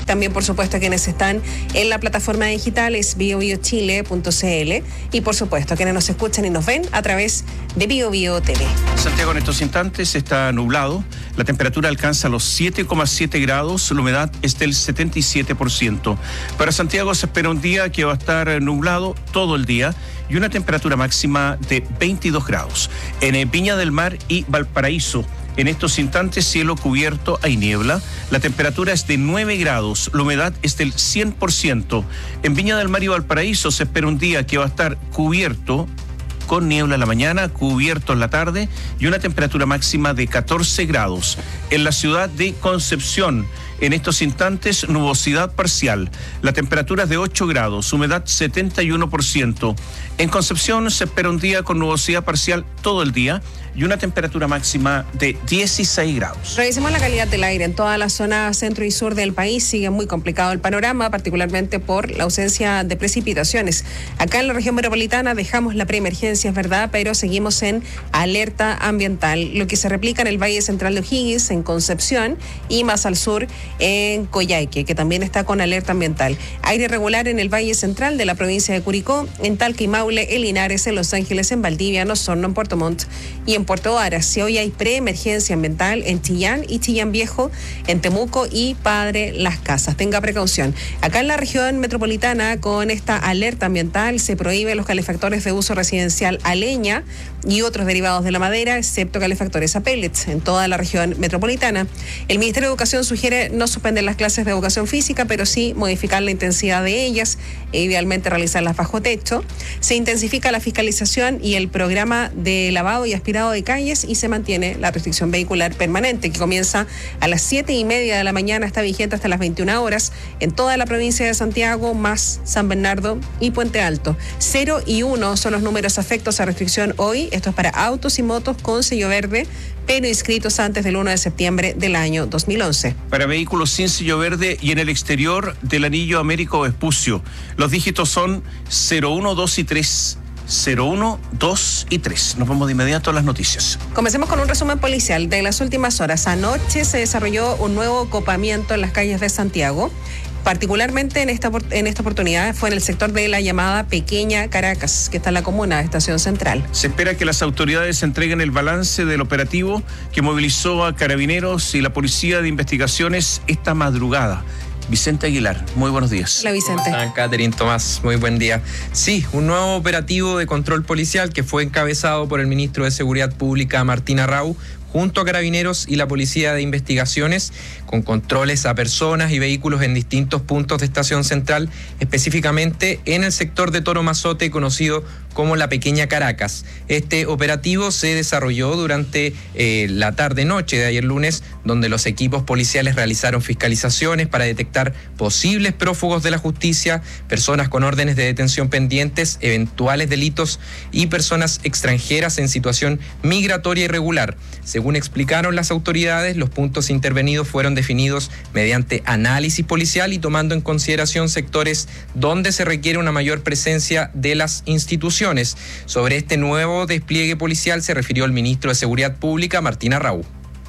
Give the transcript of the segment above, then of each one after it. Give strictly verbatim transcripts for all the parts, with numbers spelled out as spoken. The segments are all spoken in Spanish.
También, por supuesto, quienes están en la plataforma digital es bio bio chile punto c l y, por supuesto, quienes nos escuchan y nos ven a través de Bio Bio T V. Santiago en estos instantes está nublado, la temperatura alcanza los siete coma siete grados, la humedad es del setenta y siete por ciento. Para Santiago se espera un día que va a estar nublado todo el día y una temperatura máxima de veintidós grados. En Viña del Mar y Valparaíso, en estos instantes cielo cubierto, hay niebla, la temperatura es de nueve grados, la humedad es del cien por ciento. En Viña del Mar y Valparaíso se espera un día que va a estar cubierto, con niebla en la mañana, cubierto en la tarde y una temperatura máxima de catorce grados. En la ciudad de Concepción, en estos instantes, nubosidad parcial. La temperatura es de ocho grados, humedad setenta y uno por ciento. En Concepción se espera un día con nubosidad parcial todo el día y una temperatura máxima de dieciséis grados. Revisemos la calidad del aire. En toda la zona centro y sur del país sigue muy complicado el panorama, particularmente por la ausencia de precipitaciones. Acá en la región metropolitana dejamos la preemergencia, es verdad, pero seguimos en alerta ambiental, lo que se replica en el Valle Central de O'Higgins, en Concepción, y más al sur en Coyhaique, que también está con alerta ambiental. Aire irregular en el Valle Central de la provincia de Curicó, en Talca y Maule, en Linares, en Los Ángeles, en Valdivia, en Osorno, en Puerto Montt y en Puerto Varas. Si hoy hay preemergencia ambiental en Chillán y Chillán Viejo, en Temuco y Padre Las Casas. Tenga precaución. Acá en la región metropolitana, con esta alerta ambiental, se prohíben los calefactores de uso residencial a leña y otros derivados de la madera, excepto calefactores a pellets, en toda la región metropolitana. El Ministerio de Educación sugiere no suspender las clases de educación física, pero sí modificar la intensidad de ellas e idealmente realizarlas bajo techo. Se intensifica la fiscalización y el programa de lavado y aspirado de calles y se mantiene la restricción vehicular permanente, que comienza a las siete y media de la mañana, está vigente hasta las veintiuna horas en toda la provincia de Santiago, más San Bernardo y Puente Alto. Cero y uno son los números afectos a restricción hoy. Esto es para autos y motos con sello verde, pero inscritos antes del uno de septiembre del año dos mil once. Para vehículos sin sello verde y en el exterior del anillo Américo Vespucio, los dígitos son cero uno, dos y tres. cero uno, dos y tres. Nos vamos de inmediato a las noticias. Comencemos con un resumen policial de las últimas horas. Anoche se desarrolló un nuevo copamiento en las calles de Santiago. Particularmente en esta, en esta oportunidad fue en el sector de la llamada Pequeña Caracas, que está en la comuna de Estación Central. Se espera que las autoridades entreguen el balance del operativo que movilizó a Carabineros y la Policía de Investigaciones esta madrugada. Vicente Aguilar, muy buenos días. Hola, Vicente. ¿Cómo están, Catherine, Tomás? Muy buen día. Sí, un nuevo operativo de control policial que fue encabezado por el ministro de Seguridad Pública, Martín Arrau, junto a Carabineros y la Policía de Investigaciones, con controles a personas y vehículos en distintos puntos de Estación Central, específicamente en el sector de Toro Mazote, conocido como la Pequeña Caracas. Este operativo se desarrolló durante eh, la tarde-noche de ayer lunes, donde los equipos policiales realizaron fiscalizaciones para detectar posibles prófugos de la justicia, personas con órdenes de detención pendientes, eventuales delitos y personas extranjeras en situación migratoria irregular. Según explicaron las autoridades, los puntos intervenidos fueron definidos mediante análisis policial y tomando en consideración sectores donde se requiere una mayor presencia de las instituciones. Sobre este nuevo despliegue policial se refirió el ministro de Seguridad Pública, Martín Arrau.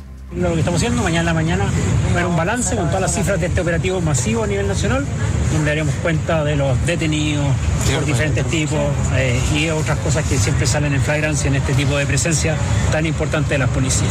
Lo que estamos haciendo mañana en la mañana va a haber un balance con todas las cifras de este operativo masivo a nivel nacional, donde daremos cuenta de los detenidos por diferentes tipos eh, y otras cosas que siempre salen en flagrancia en este tipo de presencia tan importante de las policías.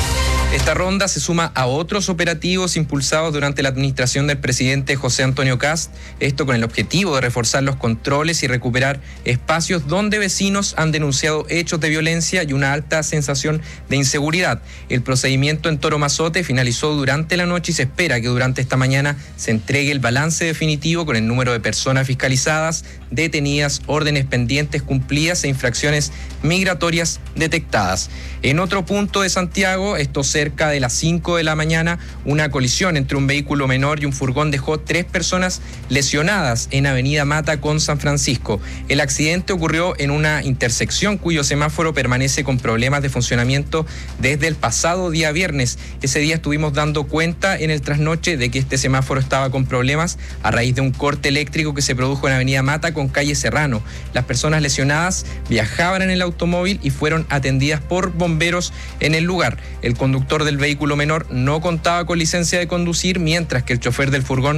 Esta ronda se suma a otros operativos impulsados durante la administración del presidente José Antonio Kast, esto con el objetivo de reforzar los controles y recuperar espacios donde vecinos han denunciado hechos de violencia y una alta sensación de inseguridad. El procedimiento en Toro Mazote finalizó durante la noche y se espera que durante esta mañana se entregue el balance definitivo con el número de personas fiscalizadas, detenidas, órdenes pendientes cumplidas e infracciones migratorias detectadas. En otro punto de Santiago, esto cerca de las cinco de la mañana, una colisión entre un vehículo menor y un furgón dejó tres personas lesionadas en Avenida Mata con San Francisco. El accidente ocurrió en una intersección cuyo semáforo permanece con problemas de funcionamiento desde el pasado día viernes. Ese día estuvimos dando cuenta en el trasnoche de que este semáforo estaba con problemas a raíz de un corte eléctrico que se produjo en Avenida Mata con calle Serrano. Las personas lesionadas viajaban en el automóvil y fueron atendidas por bomberos en el lugar. El conductor del vehículo menor no contaba con licencia de conducir, mientras que el chofer del furgón